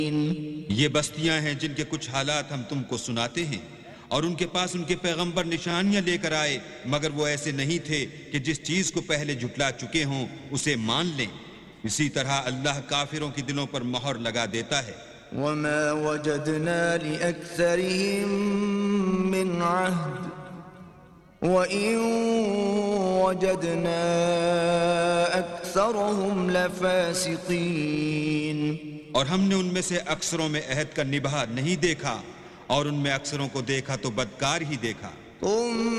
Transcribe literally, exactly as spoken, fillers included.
ये बस्तियां हैं जिनके कुछ हालात हम तुमको सुनाते हैं, और उनके पास उनके पैगंबर निशानियां लेकर आए, मगर वो ऐसे नहीं थे कि जिस चीज को पहले झुटला चुके हों उसे मान लें। इसी तरह अल्लाह काफिरों के दिलों पर मोहर लगा देता है। वमा वजदना लिअक्सरिहिम मिन अहद व इन वजदना अक्सरहुम लफासिकीन। और हमने उनमें से अक्सरों में अहद का निभा नहीं देखा, और उनमें अक्सरों को देखा तो बदकार ही देखा।